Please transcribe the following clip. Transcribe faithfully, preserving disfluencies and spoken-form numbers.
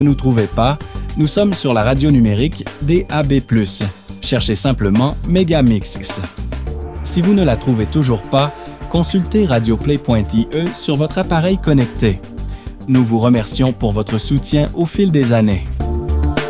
ne nous trouvez pas, nous sommes sur la radio numérique D A B plus. Cherchez simplement Megamix. Si vous ne la trouvez toujours pas, consultez radioplay point I E sur votre appareil connecté. Nous vous remercions pour votre soutien au fil des années.